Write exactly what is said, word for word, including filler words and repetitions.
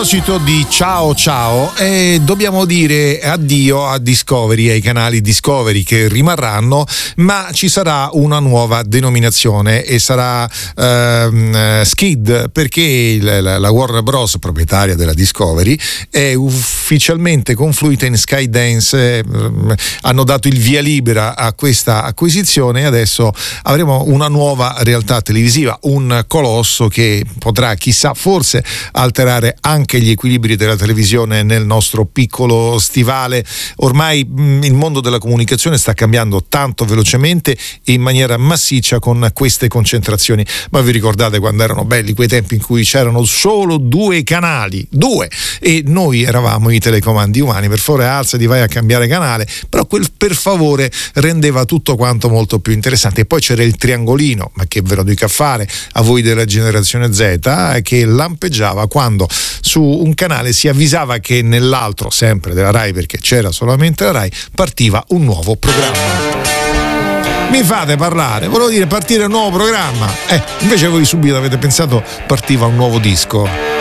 proposito di ciao ciao, eh, dobbiamo dire addio a Discovery, ai canali Discovery che rimarranno, ma ci sarà una nuova denominazione e sarà ehm, Skid, perché il, la, la Warner Bros., proprietaria della Discovery, è ufficialmente confluita in Skydance. Eh, hanno dato il via libera a questa acquisizione e adesso avremo una nuova realtà televisiva, un colosso che potrà, chissà, forse alterare anche gli equilibri della televisione nel nostro piccolo stivale. Ormai mh, il mondo della comunicazione sta cambiando tanto velocemente e in maniera massiccia con queste concentrazioni. Ma vi ricordate quando erano belli quei tempi in cui c'erano solo due canali, due, e noi eravamo i telecomandi umani? Per favore, alzati, vai a cambiare canale. Però quel per favore rendeva tutto quanto molto più interessante. E poi c'era il triangolino, ma che ve lo dico a fare a voi della generazione Z, che lampeggiava quando su un canale si avvisava che nell'altro, sempre della Rai perché c'era solamente la Rai, partiva un nuovo programma. Mi fate parlare, volevo dire partire un nuovo programma, eh, invece voi subito avete pensato partiva un nuovo disco.